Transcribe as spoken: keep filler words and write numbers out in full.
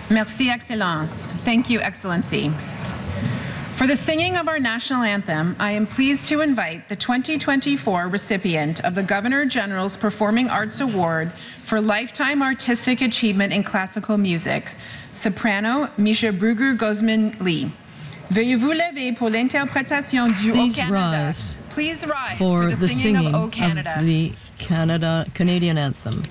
Merci, Excellence. Thank you, Excellency. For the singing of our national anthem, I am pleased to invite the twenty twenty-four recipient of the Governor General's Performing Arts Award for Lifetime Artistic Achievement in Classical Music, soprano Misha Bruger Guzman Lee. Veuillez vous lever pour l'interprétation du O Canada. Rise Please rise for for the, the singing, singing of O Canada. of the Canada Canadian anthem.